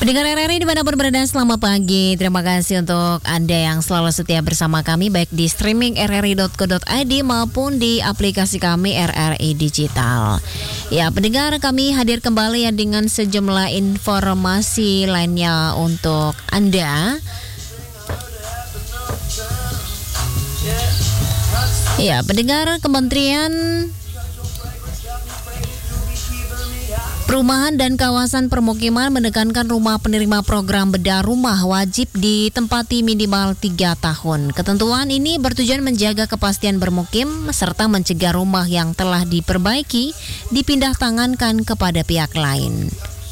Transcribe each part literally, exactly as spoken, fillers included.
Pendengar R R I dimanapun berada, selamat pagi. Terima kasih untuk Anda yang selalu setia bersama kami baik di streaming r r i dot co dot i d maupun di aplikasi kami R R I Digital. Ya, pendengar, kami hadir kembali ya dengan sejumlah informasi lainnya untuk Anda. Ya, pendengar, Kementerian Perumahan dan Kawasan Permukiman menekankan rumah penerima program bedah rumah wajib ditempati minimal tiga tahun. Ketentuan ini bertujuan menjaga kepastian bermukim serta mencegah rumah yang telah diperbaiki dipindah tangankan kepada pihak lain.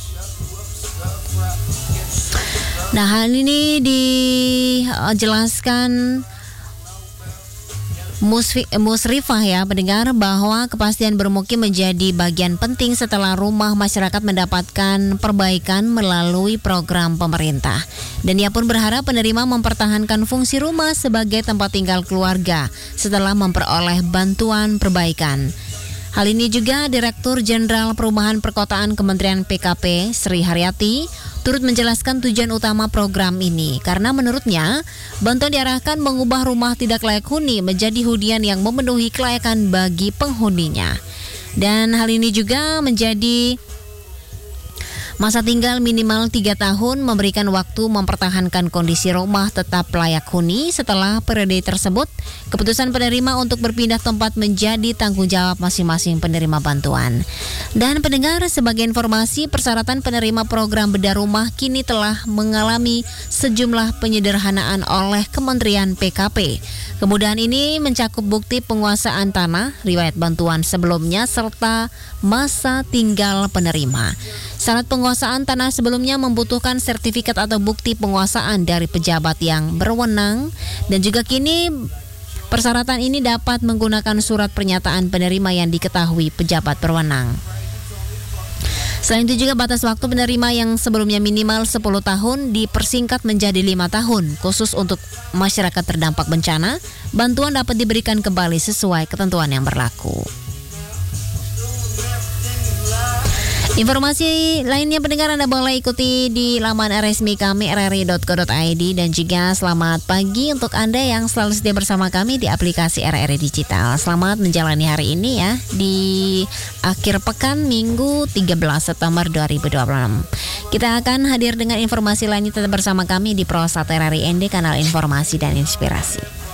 Nah, hal ini dijelaskan Musfi, Musrifah ya pendengar, bahwa kepastian bermukim menjadi bagian penting setelah rumah masyarakat mendapatkan perbaikan melalui program pemerintah. Dan ia pun berharap penerima mempertahankan fungsi rumah sebagai tempat tinggal keluarga setelah memperoleh bantuan perbaikan. Hal ini juga Direktur Jenderal Perumahan Perkotaan Kementerian P K P Sri Haryati turut menjelaskan tujuan utama program ini, karena menurutnya bantuan diarahkan mengubah rumah tidak layak huni menjadi hunian yang memenuhi kelayakan bagi penghuninya. Dan hal ini juga menjadi masa tinggal minimal tiga tahun, memberikan waktu mempertahankan kondisi rumah tetap layak huni. Setelah periode tersebut, keputusan penerima untuk berpindah tempat menjadi tanggung jawab masing-masing penerima bantuan. Dan pendengar, sebagai informasi, persyaratan penerima program bedah rumah kini telah mengalami sejumlah penyederhanaan oleh Kementerian P K P. Kemudahan ini mencakup bukti penguasaan tanah, riwayat bantuan sebelumnya, serta masa tinggal penerima. Syarat penguasaan tanah sebelumnya membutuhkan sertifikat atau bukti penguasaan dari pejabat yang berwenang, dan juga kini persyaratan ini dapat menggunakan surat pernyataan penerima yang diketahui pejabat berwenang. Selain itu juga batas waktu penerima yang sebelumnya minimal sepuluh tahun dipersingkat menjadi lima tahun. Khusus untuk masyarakat terdampak bencana, bantuan dapat diberikan kembali sesuai ketentuan yang berlaku. Informasi lainnya pendengar Anda boleh ikuti di laman resmi kami r r i dot co dot i d, dan juga selamat pagi untuk Anda yang selalu setia bersama kami di aplikasi R R I Digital. Selamat menjalani hari ini ya di akhir pekan Minggu tiga belas September dua ribu dua puluh enam. Kita akan hadir dengan informasi lainnya, tetap bersama kami di Prosat R R I N D, kanal informasi dan inspirasi.